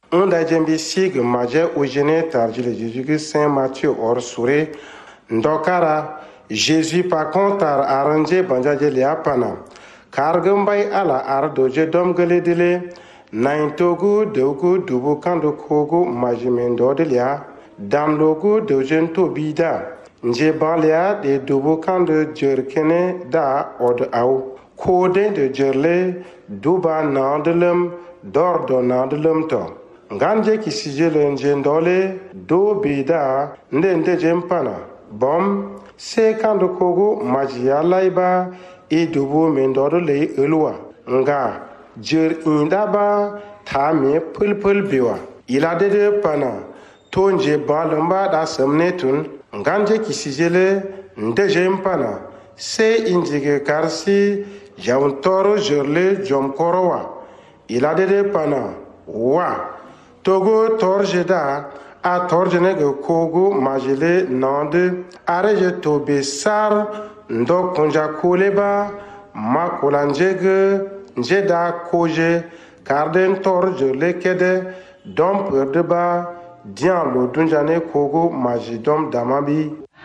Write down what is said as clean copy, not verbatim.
Onda jembi sig maje ojene tarjile Jésus Saint Matthieu or souré ndokara Jésus par contre arrangé banjaje liapana kargambay ala ardoje domgele dile naintogu deugu dubu kando kogu majimendo delia damlogu deujen bida nje balia de dubu kando jerkene da od au kode de jerle duba nandelum dordo nandelum to nganje kisijele njendole do bida ndende jempana bom se kando kogu majia laiba e dubu mendoro le elwa nga jer indaba tame pulpul biwa ila de pana tonje balamba da samnetun nganje kisijele ndeje mpana se injige karsi jauntoro jerle jomkorowa ila de pana wa togo torjeda a torjene ge kogo majele nande areje tobe sar ndo konja koleba makolanjege njeda koje karden torje lekede dom perdeba dian lo dunjane kogo majidom damabi